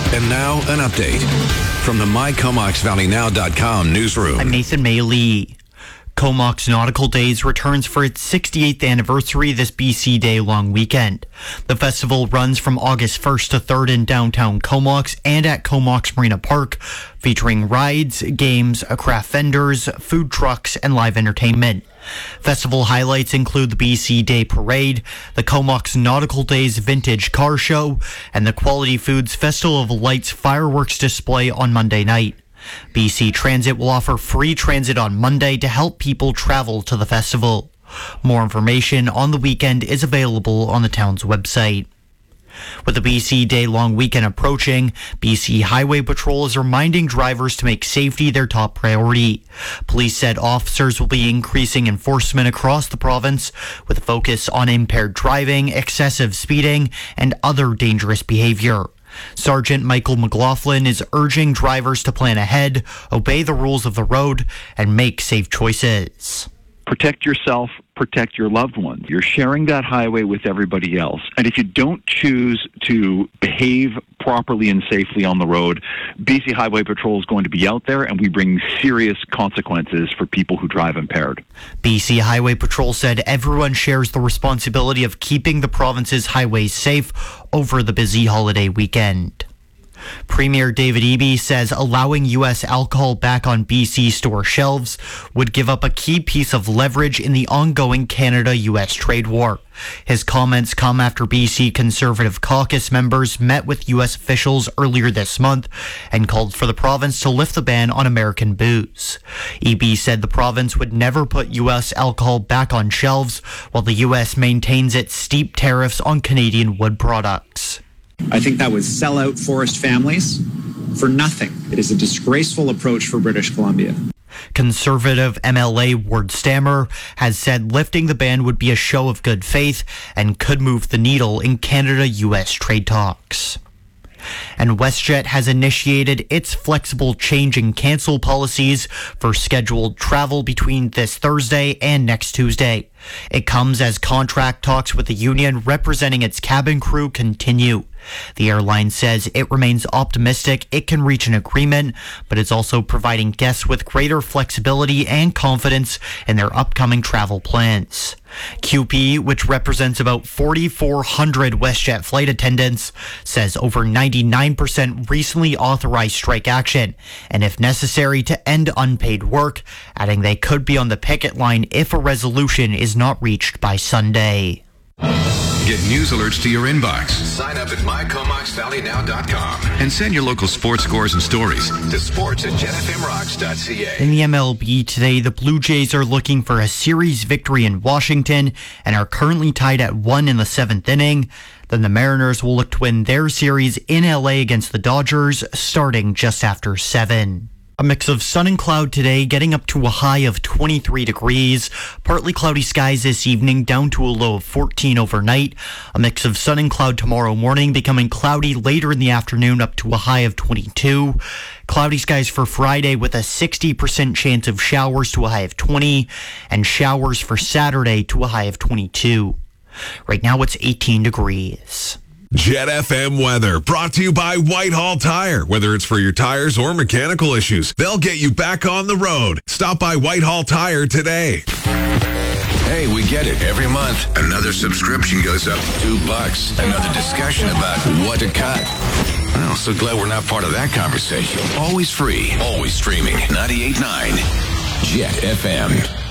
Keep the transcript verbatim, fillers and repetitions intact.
And now, an update from the my comox valley now dot com newsroom. I'm Nathan Maylee. Comox Nautical Days returns for its sixty-eighth anniversary this B C Day long weekend. The festival runs from August first to third in downtown Comox and at Comox Marina Park, featuring rides, games, craft vendors, food trucks, and live entertainment. Festival highlights include the B C Day Parade, the Comox Nautical Days Vintage Car Show, and the Quality Foods Festival of Lights fireworks display on Monday night. B C Transit will offer free transit on Monday to help people travel to the festival. More information on the weekend is available on the town's website. With the B C Day long weekend approaching, B C Highway Patrol is reminding drivers to make safety their top priority. Police said officers will be increasing enforcement across the province with a focus on impaired driving, excessive speeding, and other dangerous behavior. Sergeant Michael McLaughlin is urging drivers to plan ahead, obey the rules of the road, and make safe choices. Protect yourself, protect your loved ones. You're sharing that highway with everybody else. And if you don't choose to behave properly and safely on the road, B C Highway Patrol is going to be out there, and we bring serious consequences for people who drive impaired. B C Highway Patrol said everyone shares the responsibility of keeping the province's highways safe over the busy holiday weekend. Premier David Eby says allowing U S alcohol back on B C store shelves would give up a key piece of leverage in the ongoing Canada-U S trade war. His comments come after B C Conservative caucus members met with U S officials earlier this month and called for the province to lift the ban on American booze. Eby said the province would never put U S alcohol back on shelves while the U S maintains its steep tariffs on Canadian wood products. I think that would sell out forest families for nothing. It is a disgraceful approach for British Columbia. Conservative M L A Ward Stammer has said lifting the ban would be a show of good faith and could move the needle in Canada-U S trade talks. And WestJet has initiated its flexible change and cancel policies for scheduled travel between this Thursday and next Tuesday. It comes as contract talks with the union representing its cabin crew continue. The airline says it remains optimistic it can reach an agreement, but it's also providing guests with greater flexibility and confidence in their upcoming travel plans. Q P, which represents about four thousand four hundred WestJet flight attendants, says over ninety-nine percent recently authorized strike action, and if necessary to end unpaid work, adding they could be on the picket line if a resolution is not reached by Sunday. Get news alerts to your inbox. Sign up at my comox valley now dot com And send your local sports scores and stories to sports at jet f m rocks dot c a. In the M L B today, the Blue Jays are looking for a series victory in Washington and are currently tied at one in the seventh inning. Then the Mariners will look to win their series in L A against the Dodgers, starting just after seven. A mix of sun and cloud today, getting up to a high of twenty-three degrees. Partly cloudy skies this evening, down to a low of fourteen overnight. A mix of sun and cloud tomorrow morning, becoming cloudy later in the afternoon, up to a high of twenty-two. Cloudy skies for Friday with a sixty percent chance of showers to a high of twenty. And showers for Saturday to a high of twenty-two. Right now it's eighteen degrees. Jet F M weather brought to you by Whitehall Tire. Whether it's for your tires or mechanical issues, they'll get you back on the road. Stop by Whitehall Tire today. Hey, we get it. Every month, another subscription goes up two bucks. Another discussion about what to cut. Well, so glad we're not part of that conversation. Always free, always streaming. ninety-eight point nine Jet F M.